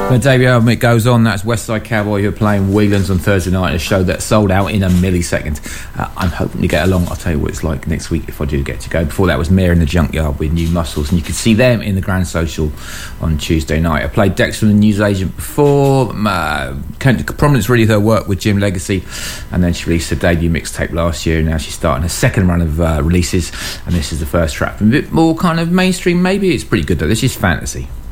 The debut album, It Goes On, that's Westside Cowboy, who are playing Whelan's on Thursday night, a show that sold out in a millisecond. I'm hoping to get along. I'll tell you what it's like next week if I do get to go. Before that was Mare in the Junkyard with New Muscles, and you could see them in the Grand Social on Tuesday night. I played Dexter and the Newsagent before. Came to prominence really with her work with Jim Legacy, and then she released her debut mixtape last year, and now she's starting her second run of releases, and this is the first track. A bit more kind of mainstream maybe. It's pretty good though. This is Fantasy.